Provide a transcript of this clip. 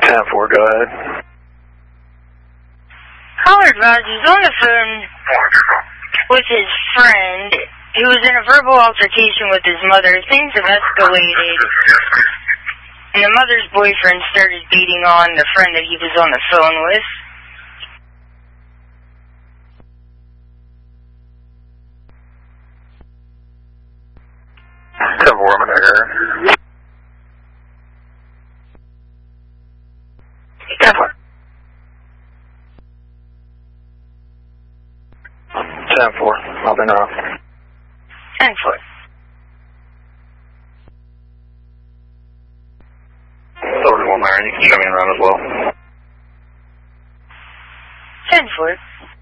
10-4, go ahead. Caller advised he's on the phone with his friend who was in a verbal altercation with his mother. Things have escalated, and the mother's boyfriend started beating on the friend that he was on the phone with. I'm in here. 10-4. 10-4, I'll be now. 10-4. One there, you can show me around as well. 10-4.